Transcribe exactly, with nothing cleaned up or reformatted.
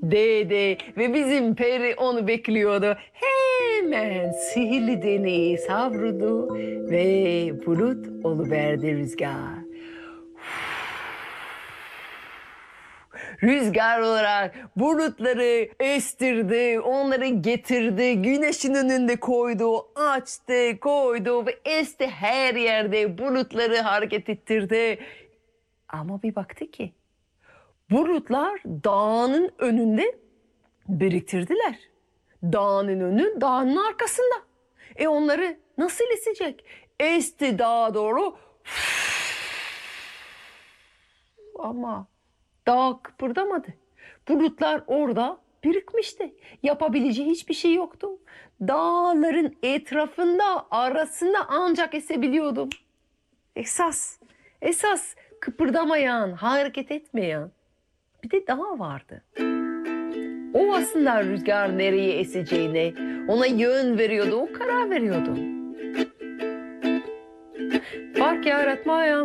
Dede ve bizim peri onu bekliyordu. Hemen sihirli değneği savruldu ve bulut oluverdi rüzgar. Rüzgar olarak bulutları estirdi, onları getirdi, güneşin önünde koydu, açtı, koydu ve esti her yerde bulutları hareket ettirdi. Ama bir baktı ki bulutlar dağının önünde biriktirdiler. Dağının önü dağının arkasında. E onları nasıl esecek? Esti dağa doğru. Ama dağ kıpırdamadı. Bulutlar orada birikmişti. Yapabileceği hiçbir şey yoktu. Dağların etrafında, arasında ancak esebiliyordum. Esas, esas kıpırdamayan, hareket etmeyen bir de dağ vardı. O aslında rüzgar nereye eseceğine, ona yön veriyordu, o karar veriyordu. Fark yaratmayan